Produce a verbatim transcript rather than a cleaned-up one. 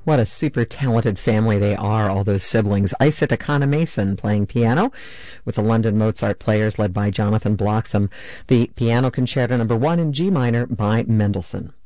What a super talented family they are, all those siblings. Isata Kana-Mason playing piano with the London Mozart Players led by Jonathan Bloxham. The Piano Concerto Number One in G minor by Mendelssohn.